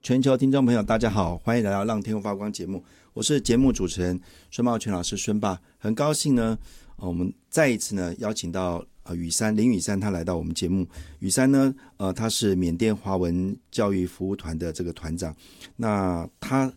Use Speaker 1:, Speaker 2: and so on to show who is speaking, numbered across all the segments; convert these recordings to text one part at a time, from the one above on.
Speaker 1: 全球听众朋友大家好，欢迎来到让天空发光节目，我是节目主持人孙茂全老师孙爸。很高兴呢，我们再一次呢邀请到林雨山他来到我们节目。雨山呢他是缅甸华文教育服务团的这个团长，那他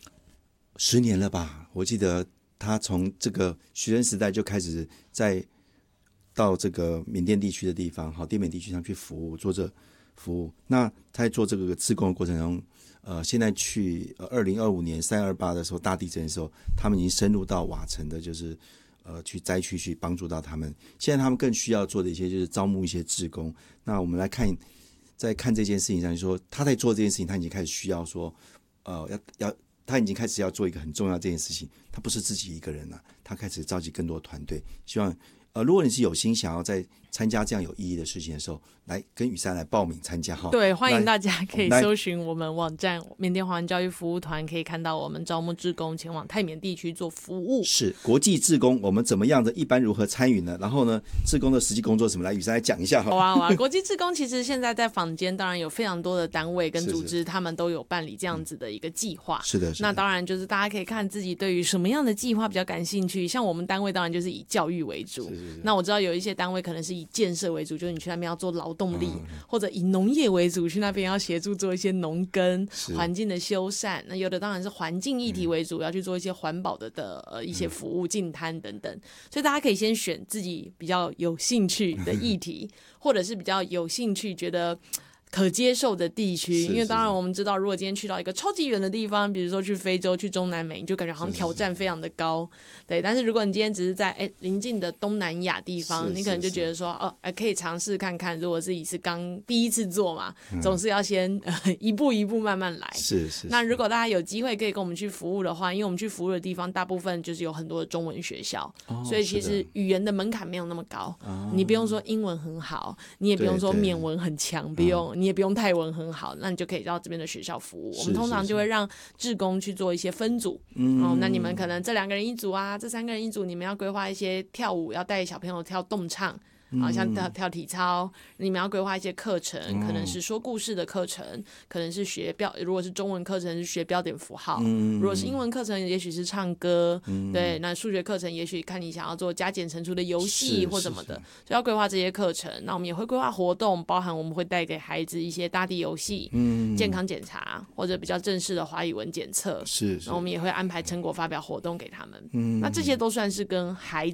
Speaker 1: 10年了吧，我记得他从这个学生时代就开始到这个缅甸地区的地方，滇缅地区上去服务，做这服务。那他在做这个志工的过程中，现在去2025年3月28的时候大地震的时候，他们已经深入到瓦城的，就是去灾区去帮助到他们。现在他们更需要做的一些就是招募一些志工。那我们来看，在看这件事情上，说他在做这件事情，他已经开始需要说，他已经开始要做一个很重要的这件事情。他不是自己一个人了，他开始召集更多的团队，希望如果你是有心想要在参加这样有意义的事情的时候，来跟雨山来报名参加。
Speaker 2: 对，欢迎大家可以搜寻我们网站缅甸华文教育服务团，可以看到我们招募志工前往泰缅地区做服务。
Speaker 1: 是国际志工，我们怎么样的一般如何参与呢？然后呢，志工的实际工作是什么？来，雨山来讲一下。
Speaker 2: 好啊，国际志工其实现在在坊间当然有非常多的单位跟组织，他们都有办理这样子的一个计划。
Speaker 1: 是的。
Speaker 2: 那当然就是大家可以看自己对于什么样的计划比较感兴趣。像我们单位当然就是以教育为主。那我知道有一些单位可能是以建设为主，就是你去那边要做劳动力，或者以农业为主，去那边要协助做一些农耕、环境的修缮。那有的当然是环境议题为主，要去做一些环保的一些服务、净滩等等。所以大家可以先选自己比较有兴趣的议题，或者是比较有兴趣觉得可接受的地区。因为当然我们知道，如果今天去到一个超级远的地方，比如说去非洲、去中南美，你就感觉好像挑战非常的高。对，但是如果你今天只是在邻近的东南亚地方，你可能就觉得说可以尝试看看。如果自己是第一次做嘛，总是要先一步一步慢慢来。
Speaker 1: 是。
Speaker 2: 那如果大家有机会可以跟我们去服务的话，因为我们去服务的地方大部分就是有很多的中文学校，所以其实语言的门槛没有那么高。你不用说英文很好，你也不用说缅文很强，不用。你也不用泰文很好，那你就可以到这边的学校服务。我们通常就会让志工去做一些分组。那你们可能这2个人一组啊，这3个人一组，你们要规划一些跳舞，要带小朋友跳动唱。像跳体操，你们要规划一些课程，可能是说故事的课程，可能是如果是中文课程是学标点符号，如果是英文课程也许是唱歌，对，那数学课程也许看你想要做加减乘除的游戏或什么的，所以要规划这些课程。那我们也会规划活动，包含我们会带给孩子一些大地游戏、健康检查或者比较正式的华语文检测，那我们也会安排成果发表活动给他们。那这些都算是跟孩